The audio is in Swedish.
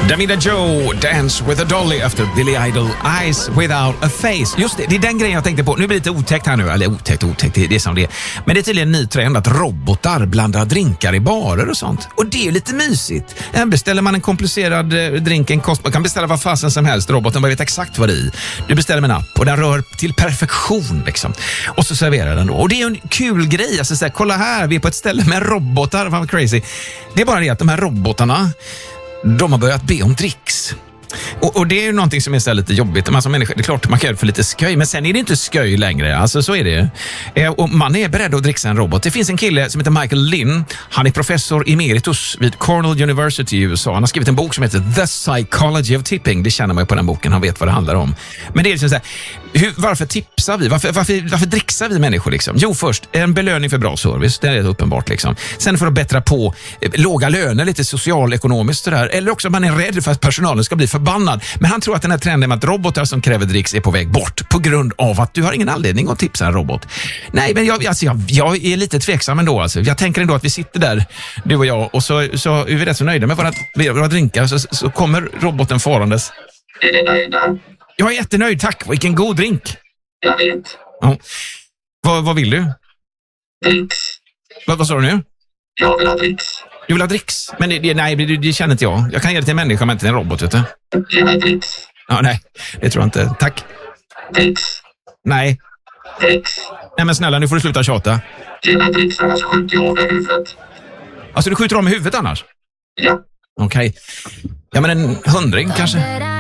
Damida Joe, Dance with a Dolly efter Billy Idol, Eyes Without a Face. Just det är den grejen jag tänkte på. Nu blir det lite otäckt här nu, eller otäckt, det är som det är. Men det är tydligen en ny trend att robotar blandar drinkar i barer och sånt. Och det är lite mysigt. Beställer man en komplicerad drink, man kan beställa vad fasen som helst. Roboten bara vet exakt vad det är i. Du beställer med en app och den rör till perfektion liksom. Och så serverar den då. Och det är en kul grej. Alltså, så här, kolla här, vi är på ett ställe med robotar. Vad crazy. Det är bara det att de här robotarna, de har börjat be om dricks. Och det är ju någonting som är så lite jobbigt. Man som människa, det är klart man kan göra för lite sköj, men sen är det inte sköj längre. Alltså så är det. Och man är beredd att dricksa en robot. Det finns en kille som heter Michael Lynn. Han är professor emeritus vid Cornell University i USA. Han har skrivit en bok som heter The Psychology of Tipping. Det känner man ju på den boken. Han vet vad det handlar om. Men det är liksom så här, varför tipsar vi? Varför dricksar vi människor liksom? Jo, först en belöning för bra service. Det är uppenbart liksom. Sen för att bättra på låga löner, lite socialekonomiskt sådär. Eller också man är rädd för att personalen ska bli förbannad. Men han tror att den här trenden med att robotar som kräver dricks är på väg bort på grund av att du har ingen anledning att tipsa en robot. Nej, men jag är lite tveksam ändå. Alltså. Jag tänker ändå att vi sitter där, du och jag, och så är vi rätt så nöjda med våra drinkar. Så kommer roboten farandes. Är du nöjda? Jag är jättenöjd, tack. Vilken god drink. Jag vet. Ja. Vad vill du? Dricks. Vad sa du nu? Jag vill ha dricks. Du vill ha dricks? Men det känner inte jag. Jag kan ge det till en människa, men inte till en robot, vet du. Ge mig dricks. Ja, nej, det tror jag inte. Tack. Dricks. Nej. Dricks. Nej, men snälla, nu får du sluta tjata. Ge mig dricks, annars skjuter jag av i huvudet. Alltså, du skjuter av med huvudet annars? Ja. Okej. Ja, men en 100 kanske.